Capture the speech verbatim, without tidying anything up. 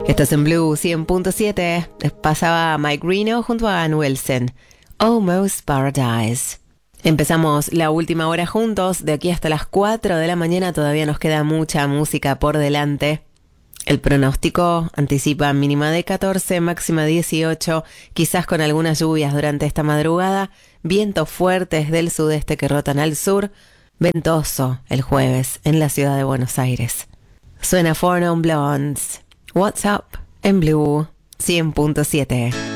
Estás en Blue cien punto siete. Pasaba Mike Reno junto a Ann Wilson. Almost Paradise. Empezamos la última hora juntos. De aquí hasta las cuatro de la mañana todavía nos queda mucha música por delante. El pronóstico anticipa mínima de catorce, máxima dieciocho, quizás con algunas lluvias durante esta madrugada, vientos fuertes del sudeste que rotan al sur, ventoso el jueves en la ciudad de Buenos Aires. Suena Four Non Blondes. What's Up en Blue cien punto siete.